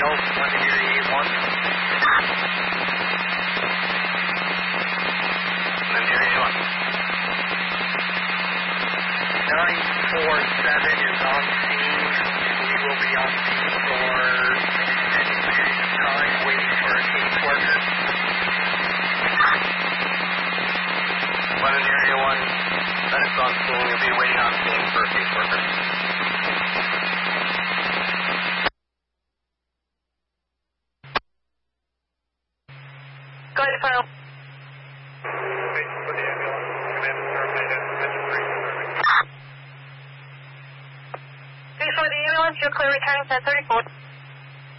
1 and area 1. 947 is on scene. We will be on scene for an extended period of time waiting for a caseworker. 1 in area 1, that is on scene. We'll be waiting on scene for a caseworker. Go ahead, file. Before the ambulance, you're clear returning 1034.